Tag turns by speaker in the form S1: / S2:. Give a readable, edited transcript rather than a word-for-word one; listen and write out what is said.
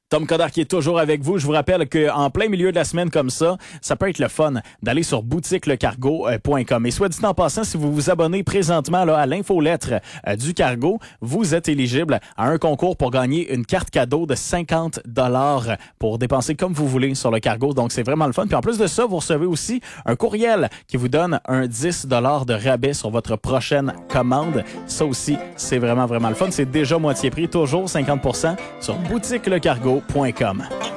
S1: Tom Coderre qui est toujours avec vous. Je vous rappelle qu'en plein milieu de la semaine comme ça peut être le fun d'aller sur boutiquelecargo.com. Et soit dit en passant, si vous vous abonnez présentement là, à l'infolettre du Cargo, vous êtes éligible à un concours pour gagner une carte cadeau de 50 $ pour dépenser comme vous voulez sur le Cargo. Donc, c'est vraiment le fun. Puis en plus de ça, vous recevez aussi un courriel qui vous donne un 10 $ de rabais sur votre prochaine commande. Ça aussi, c'est vraiment, vraiment le fun. C'est déjà moitié prix, toujours 50 % sur boutiquelecargo.com.